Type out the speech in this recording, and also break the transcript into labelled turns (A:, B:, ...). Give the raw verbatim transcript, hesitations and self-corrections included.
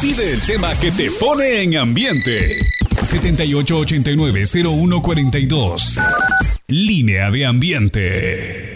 A: Pide el tema que te pone en ambiente. siete ocho ocho nueve cero uno cuatro dos. Línea de ambiente.